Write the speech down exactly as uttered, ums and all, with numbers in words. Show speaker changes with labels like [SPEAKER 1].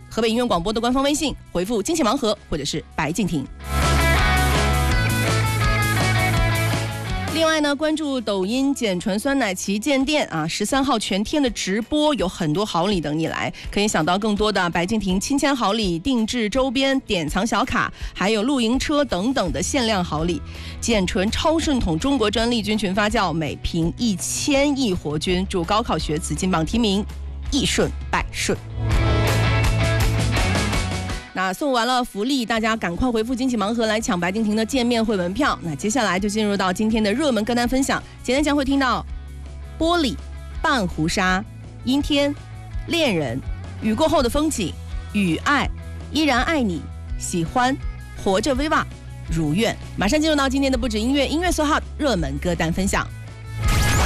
[SPEAKER 1] 河北音乐广播的官方微信，回复惊喜盲盒或者是白敬亭。另外呢，关注抖音碱醇酸奶旗舰店啊，十三号全天的直播有很多好礼等你来，可以想到更多的白敬亭亲签好礼、定制周边、典藏小卡，还有露营车等等的限量好礼。碱醇超顺统中国专利菌群发酵，每瓶一千亿活菌，祝高考学子金榜题名，一顺百顺。那送完了福利，大家赶快回复惊喜盲盒来抢白敬亭的见面会门票。那接下来就进入到今天的热门歌单分享，今天将会听到玻璃、半湖沙、阴天、恋人、雨过后的风景、雨爱、依然爱你、喜欢、活着 Viva、如愿。马上进入到今天的不止音乐音乐so hot热门歌单分享。